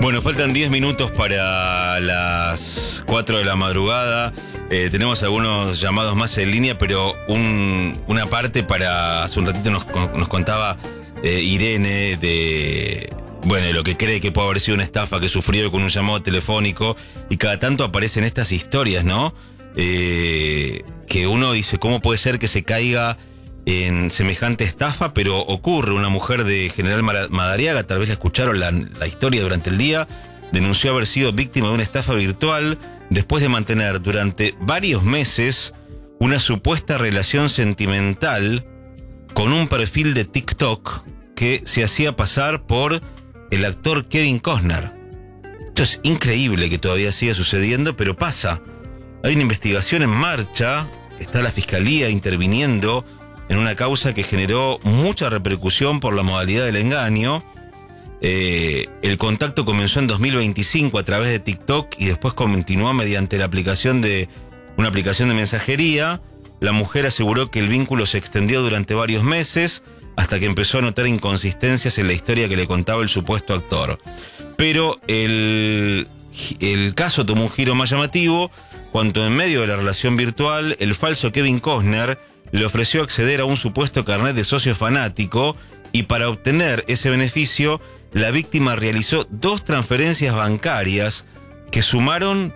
Bueno, faltan 10 minutos para las 4 de la madrugada. Tenemos algunos llamados más en línea, pero una parte para... Hace un ratito nos contaba Irene de lo que cree que puede haber sido una estafa que sufrió con un llamado telefónico. Y cada tanto aparecen estas historias, ¿no? Que uno dice, ¿cómo puede ser que se caiga en semejante estafa? Pero ocurre. Una mujer de General Madariaga, tal vez la escucharon la historia durante el día, denunció haber sido víctima de una estafa virtual después de mantener durante varios meses una supuesta relación sentimental con un perfil de TikTok que se hacía pasar por el actor Kevin Costner. Esto es increíble que todavía siga sucediendo, pero pasa. Hay una investigación en marcha, está la fiscalía interviniendo en una causa que generó mucha repercusión por la modalidad del engaño. El contacto comenzó en 2025 a través de TikTok y después continuó mediante una aplicación de mensajería. La mujer aseguró que el vínculo se extendió durante varios meses hasta que empezó a notar inconsistencias en la historia que le contaba el supuesto actor. Pero el caso tomó un giro más llamativo cuando en medio de la relación virtual el falso Kevin Costner le ofreció acceder a un supuesto carnet de socio fanático y para obtener ese beneficio la víctima realizó 2 transferencias bancarias que sumaron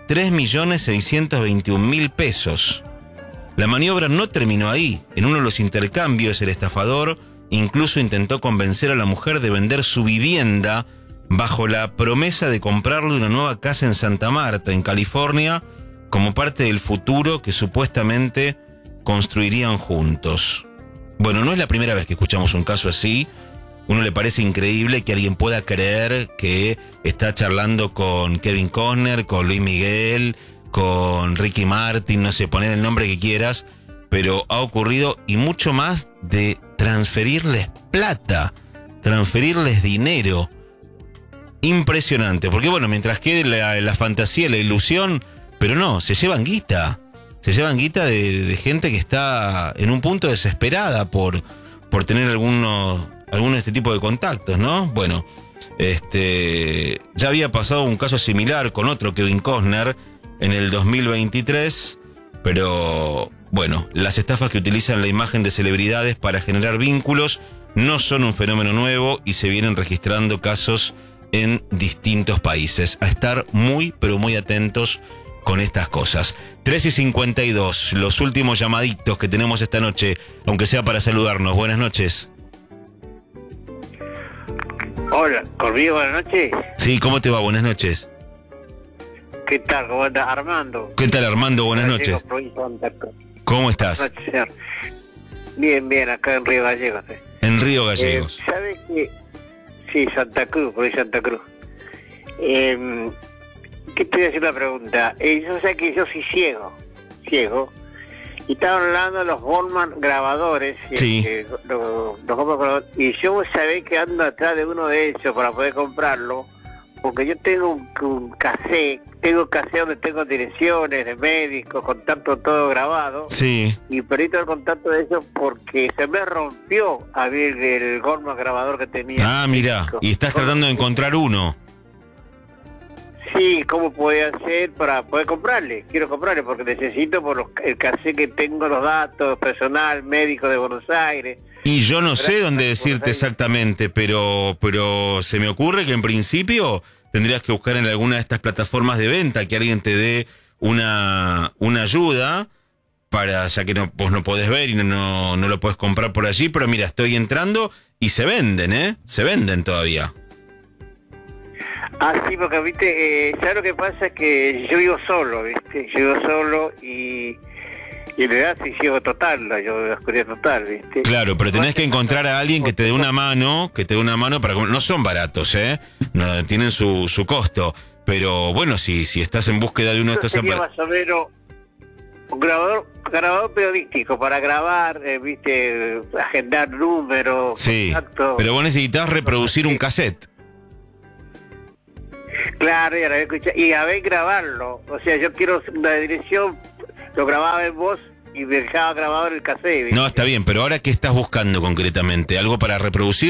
3.621.000 pesos. La maniobra no terminó ahí. En uno de los intercambios el estafador incluso intentó convencer a la mujer de vender su vivienda bajo la promesa de comprarle una nueva casa en Santa Marta, en California, como parte del futuro que supuestamente construirían juntos. Bueno, no es la primera vez que escuchamos un caso así. Uno le parece increíble que alguien pueda creer que está charlando con Kevin Costner, con Luis Miguel, con Ricky Martin, no sé, poner el nombre que quieras, pero ha ocurrido, y mucho más de transferirles plata, transferirles dinero. Impresionante, porque bueno, mientras quede la fantasía, la ilusión, pero no, se llevan guita. Se llevan guita de gente que está en un punto desesperada por tener alguno de este tipo de contactos, ¿no? Bueno, ya había pasado un caso similar con otro Kevin Costner en el 2023, pero bueno, las estafas que utilizan la imagen de celebridades para generar vínculos no son un fenómeno nuevo y se vienen registrando casos en distintos países. A estar muy, pero muy atentos con estas cosas. 3:52, los últimos llamaditos que tenemos esta noche, aunque sea para saludarnos. Buenas noches. Hola, ¿conmigo buenas noches? Sí, ¿cómo te va? Buenas noches. ¿Qué tal? ¿Cómo andas, Armando? ¿Qué tal, Armando? Buenas noches. ¿Cómo estás? Buenas noches, señor. Bien, acá en Río Gallegos. En Río Gallegos. ¿Sabes qué? Sí, Santa Cruz, por ahí Santa Cruz. ¿Qué te voy a hacer una pregunta? Yo sé que yo soy ciego, y estaban hablando de los Goldman grabadores, sí. Los Goldman grabadores, y yo sabés que ando atrás de uno de ellos para poder comprarlo, porque yo tengo un cassette, donde tengo direcciones de médicos, contacto todo grabado, sí. Y perdí todo el contacto de ellos porque se me rompió a mí el Goldman grabador que tenía. Ah, mira, y estás tratando de encontrar uno. Sí, ¿cómo puede hacer para poder comprarle? Quiero comprarle porque necesito el cassette que tengo, los datos, personal, médico de Buenos Aires. Y yo no sé dónde decirte exactamente, pero se me ocurre que en principio tendrías que buscar en alguna de estas plataformas de venta que alguien te dé una ayuda, ya que vos no podés ver y no lo podés comprar por allí, pero mira, estoy entrando y se venden, se venden todavía. Ah, sí, porque, viste, ¿sabes lo que pasa? Es que yo vivo solo, viste, y en realidad soy ciego total, yo de oscuridad total, viste. Claro, pero tenés que encontrar a alguien que te dé una mano, para comer. No son baratos, no, tienen su costo, pero bueno, si estás en búsqueda de uno de estos aparatos. Más o menos un grabador periodístico para grabar, viste, agendar números, sí, contactos. Pero vos necesitas reproducir un cassette. Claro, y a ver grabarlo. O sea, yo quiero una dirección, lo grababa en voz y me dejaba grabado en el cassette, ¿viste? No, está bien, pero ahora ¿qué estás buscando concretamente? ¿Algo para reproducir?